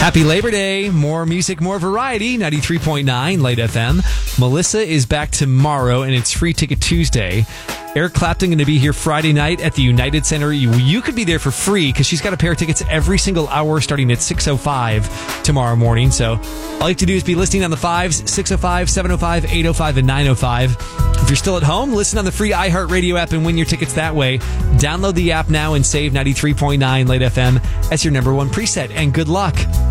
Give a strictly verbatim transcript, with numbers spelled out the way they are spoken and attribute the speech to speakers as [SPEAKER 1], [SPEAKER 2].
[SPEAKER 1] Happy Labor Day. More music, more variety. ninety-three point nine Light F M. Melissa is back tomorrow, and it's Free Ticket Tuesday. Eric Clapton going to be here Friday night at the United Center. You, you could be there for free because she's got a pair of tickets every single hour starting at six oh five tomorrow morning. So all you have to do is be listening on the fives, six oh five, seven oh five, eight oh five, and nine oh five. If you're still at home, listen on the free iHeartRadio app and win your tickets that way. Download the app now and save ninety-three point nine Light F M as your number one preset. And good luck.